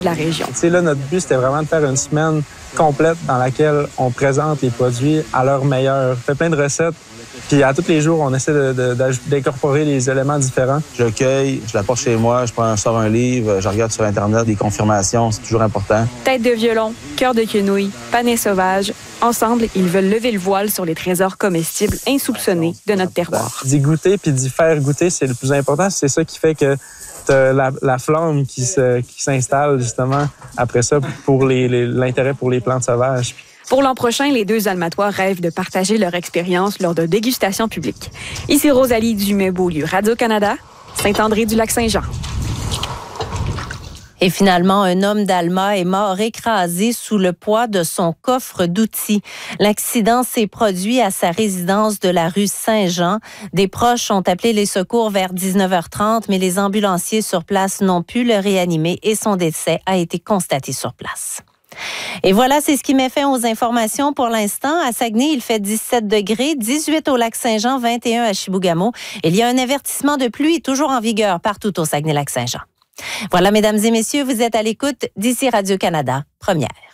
de la région. Tu sais, là, notre but, c'était vraiment de faire une semaine complète dans laquelle on présente les produits à leur meilleur. On fait plein de recettes. Puis à tous les jours, on essaie d'incorporer les éléments différents. Je cueille, je l'apporte chez moi, sors un livre, je regarde sur Internet des confirmations, c'est toujours important. Tête de violon, cœur de quenouille, panais sauvage. Ensemble, ils veulent lever le voile sur les trésors comestibles insoupçonnés de notre terroir. D'y goûter puis d'y faire goûter, c'est le plus important. C'est ça qui fait que t'as la flamme qui s'installe justement après ça pour l'intérêt pour les plantes sauvages. Pour l'an prochain, les deux Almatois rêvent de partager leur expérience lors de dégustations publiques. Ici Rosalie Dumais-Beaulieu, Radio-Canada, Saint-André-du-Lac-Saint-Jean. Et finalement, un homme d'Alma est mort écrasé sous le poids de son coffre d'outils. L'accident s'est produit à sa résidence de la rue Saint-Jean. Des proches ont appelé les secours vers 19h30, mais les ambulanciers sur place n'ont pu le réanimer et son décès a été constaté sur place. Et voilà, c'est ce qui met fin aux informations pour l'instant. À Saguenay, il fait 17 degrés, 18 au Lac-Saint-Jean, 21 à Chibougamau. Il y a un avertissement de pluie toujours en vigueur partout au Saguenay-Lac-Saint-Jean. Voilà, mesdames et messieurs, vous êtes à l'écoute d'ici Radio-Canada, première.